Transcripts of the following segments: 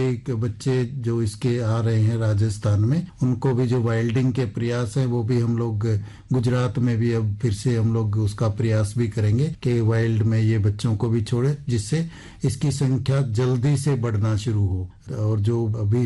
के बच्चे जो इसके आ रहे हैं राजस्थान में, उनको भी जो वाइल्डिंग के प्रयास हैं वो भी हम लोग गुजरात में भी अब फिर से हम लोग उसका प्रयास भी करेंगे कि वाइल्ड में ये बच्चों को भी छोड़े, जिससे इसकी संख्या जल्दी से बढ़ना शुरू हो। और जो अभी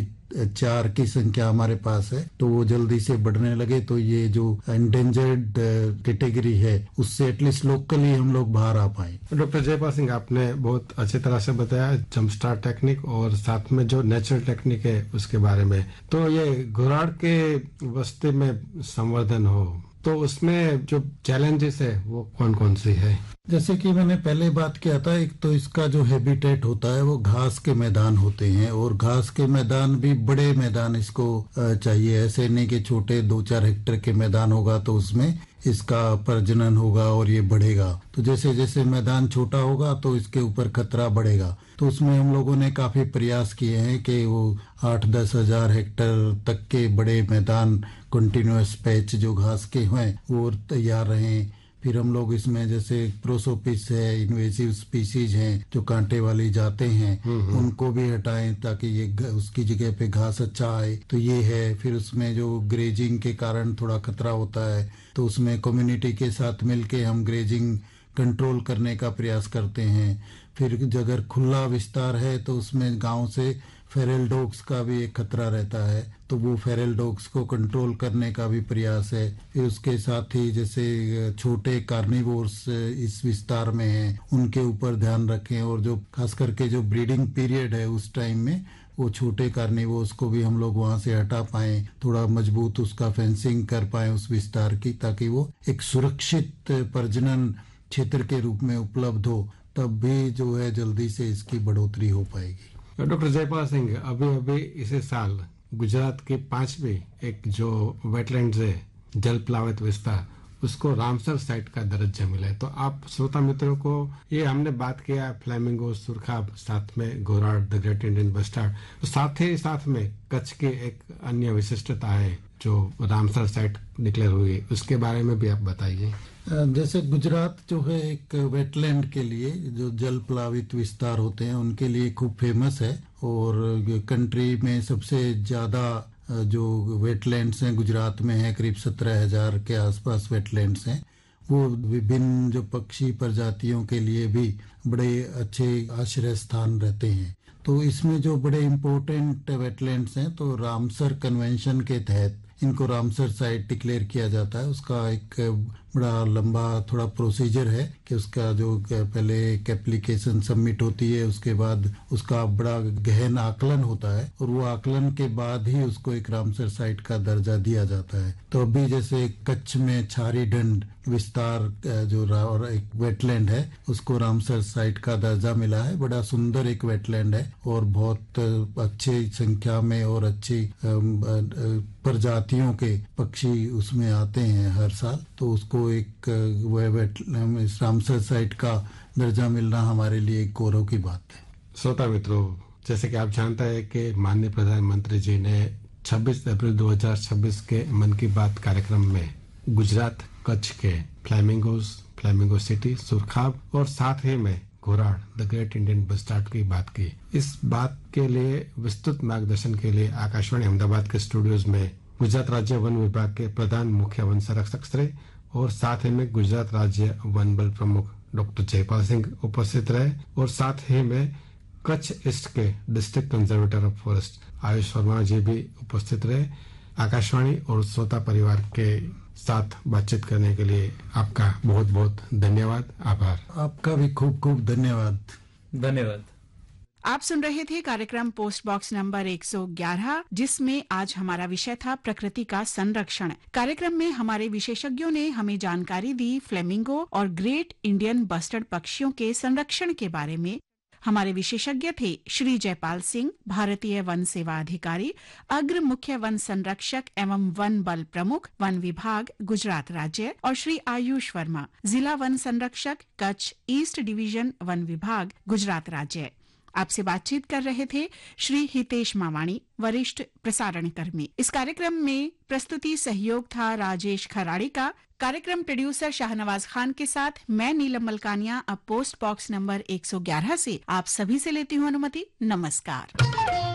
4 की संख्या हमारे पास है तो वो जल्दी से बढ़ने लगे, तो ये जो एंडेंजर्ड कैटेगरी है उससे एटलीस्ट लोकली हम लोग बाहर आ पाए। डॉक्टर जयपाल सिंह, आपने बहुत अच्छी तरह से बताया जंप स्टार्ट टेक्निक और साथ में जो नेचुरल टेक्निक है उसके बारे में। तो ये घुराड़ के बस्ते में संवर्धन हो तो उसमें जो चैलेंजेस है वो कौन कौन सी है? जैसे कि मैंने पहले बात किया था, एक तो इसका जो हैबिटेट होता है वो घास के मैदान होते हैं, और घास के मैदान भी बड़े मैदान इसको चाहिए। ऐसे नहीं कि छोटे 2-4 हेक्टेयर के मैदान होगा तो उसमें इसका प्रजनन होगा और ये बढ़ेगा। तो जैसे जैसे मैदान छोटा होगा तो इसके ऊपर खतरा बढ़ेगा। तो उसमें हम लोगों ने काफी प्रयास किए हैं कि वो 8-10 हजार हेक्टेयर तक के बड़े मैदान, कंटिन्यूअस पैच जो घास के हैं वो तैयार रहें। फिर हम लोग इसमें जैसे प्रोसोपिस है, इन्वेसिव स्पीसीज हैं जो कांटे वाली जाते हैं, उनको भी हटाएं ताकि ये उसकी जगह पे घास अच्छा आए। तो ये है। फिर उसमें जो ग्रेजिंग के कारण थोड़ा खतरा होता है तो उसमें कम्युनिटी के साथ मिलके हम ग्रेजिंग कंट्रोल करने का प्रयास करते हैं। फिर अगर खुला विस्तार है तो उसमें गांव से फेरल डॉग्स का भी एक खतरा रहता है, तो वो फेरल डॉग्स को कंट्रोल करने का भी प्रयास है। फिर उसके साथ ही जैसे छोटे कार्निवोर्स इस विस्तार में हैं उनके ऊपर ध्यान रखें, और जो खास करके जो ब्रीडिंग पीरियड है उस टाइम में वो छोटे कार्निवोर्स को भी हम लोग वहाँ से हटा पाएं, थोड़ा मजबूत उसका फेंसिंग कर पाएं उस विस्तार की, ताकि वो एक सुरक्षित प्रजनन क्षेत्र के रूप में उपलब्ध हो। तब भी जो है जल्दी से इसकी बढ़ोतरी हो पाएगी। डॉक्टर जयपाल सिंह, अभी इसी साल गुजरात के 5वें एक जो वेटलैंड्स है, जल प्लावित विस्तार, उसको रामसर साइट का दर्जा मिला है। तो आप श्रोता मित्रों को, ये हमने बात किया फ्लेमिंगो, सुरखाब, साथ में घुराड़, द ग्रेट इंडियन बस्टार्ड, तो साथ में कच्छ की एक अन्य विशिष्टता है जो रामसर साइट डिक्लेयर हुई, उसके बारे में भी आप बताइए। जैसे गुजरात जो है एक वेटलैंड के लिए, जो जल प्लावित विस्तार होते हैं उनके लिए खूब फेमस है, और कंट्री में सबसे ज्यादा जो वेटलैंड्स हैं गुजरात में है, करीब 17,000 के आसपास वेटलैंड्स हैं। वो विभिन्न जो पक्षी प्रजातियों के लिए भी बड़े अच्छे आश्रय स्थान रहते हैं। तो इसमें जो बड़े इम्पोर्टेंट वेटलैंड्स हैं, तो रामसर कन्वेंशन के तहत इनको रामसर साइट डिक्लेयर किया जाता है। उसका एक बड़ा लंबा थोड़ा प्रोसीजर है कि उसका जो पहले एक एप्लीकेशन सबमिट होती है, उसके बाद उसका बड़ा गहन आकलन होता है, और वो आकलन के बाद ही उसको एक रामसर साइट का दर्जा दिया जाता है। तो अभी जैसे कच्छ में छारी ढंड विस्तार जो और एक वेटलैंड है उसको रामसर साइट का दर्जा मिला है। बड़ा सुंदर एक वेटलैंड है और बहुत अच्छी संख्या में और अच्छी प्रजातियों के पक्षी उसमें आते हैं हर साल। तो उसको एक रामसर साइट का दर्जा मिलना हमारे लिए एक गौरव की बात है। श्रोता मित्रों, जैसे कि आप जानते हैं कि माननीय प्रधानमंत्री जी ने 26 अप्रैल 2026 के मन की बात कार्यक्रम में गुजरात कच्छ के फ्लेमिंगो सिटी, सुरखाब और साथ ही में घुराड़, द ग्रेट इंडियन बस्टार्ड की बात की। इस बात के लिए विस्तृत मार्गदर्शन के लिए आकाशवाणी अहमदाबाद के स्टूडियोज में गुजरात राज्य वन विभाग के प्रधान मुख्य वन संरक्षक श्री और साथ ही में गुजरात राज्य वन बल प्रमुख डॉक्टर जयपाल सिंह उपस्थित रहे, और साथ ही में कच्छ ईस्ट के district conservator of forest Ayush Verma जी भी उपस्थित रहे। आकाशवाणी और श्रोता परिवार के साथ बातचीत करने के लिए आपका बहुत बहुत धन्यवाद। आभार। आपका भी खूब खूब धन्यवाद। धन्यवाद। आप सुन रहे थे कार्यक्रम पोस्ट बॉक्स नंबर 111, जिसमें आज हमारा विषय था प्रकृति का संरक्षण। कार्यक्रम में हमारे विशेषज्ञों ने हमें जानकारी दी फ्लेमिंगो और ग्रेट इंडियन बस्टर्ड पक्षियों के संरक्षण के बारे में। हमारे विशेषज्ञ थे श्री जयपाल सिंह, भारतीय वन सेवा अधिकारी, अग्र मुख्य वन संरक्षक एवं वन बल प्रमुख, वन विभाग गुजरात राज्य, और श्री आयुष वर्मा, जिला वन संरक्षक कच्छ ईस्ट डिवीजन वन विभाग गुजरात राज्य। आपसे बातचीत कर रहे थे श्री हितेश मावाणी, वरिष्ठ प्रसारण कर्मी। इस कार्यक्रम में प्रस्तुति सहयोग था राजेश खराड़ी का। कार्यक्रम प्रोड्यूसर शाहनवाज खान के साथ मैं नीलम मलकानिया अब पोस्ट बॉक्स नंबर 111 से आप सभी से लेती हूँ अनुमति। नमस्कार।